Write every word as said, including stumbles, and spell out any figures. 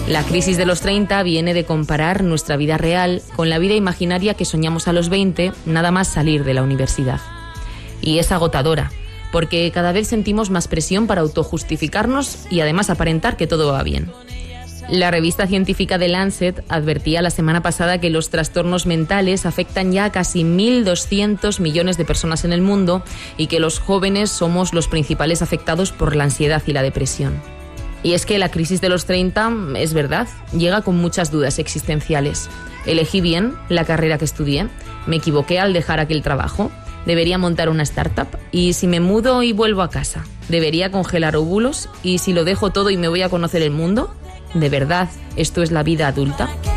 La crisis de los treinta viene de comparar nuestra vida real con la vida imaginaria que soñamos a los veinte, nada más salir de la universidad. Y es agotadora, porque cada vez sentimos más presión para autojustificarnos y además aparentar que todo va bien. La revista científica The Lancet advertía la semana pasada que los trastornos mentales afectan ya a casi mil doscientos millones de personas en el mundo y que los jóvenes somos los principales afectados por la ansiedad y la depresión. Y es que la crisis de los treinta, es verdad, llega con muchas dudas existenciales. ¿Elegí bien la carrera que estudié? ¿Me equivoqué al dejar aquel trabajo? ¿Debería montar una startup? ¿Y si me mudo y vuelvo a casa? ¿Debería congelar óvulos? ¿Y si lo dejo todo y me voy a conocer el mundo? ¿De verdad esto es la vida adulta?